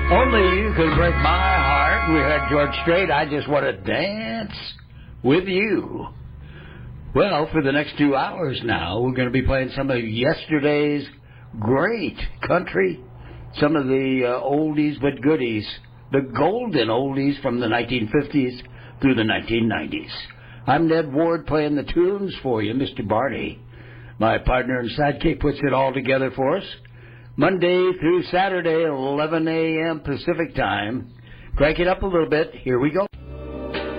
Only you can break my heart. We heard George Strait, I Just Want to Dance with You. Well, for the next 2 hours now, we're going to be playing some of yesterday's great country, some of the oldies but goodies, the golden oldies from the 1950s through the 1990s. I'm Ned Ward playing the tunes for you. Mr. Barney, my partner and sidekick, puts it all together for us. Monday through Saturday, 11 a.m. Pacific time. Crank it up a little bit. Here we go.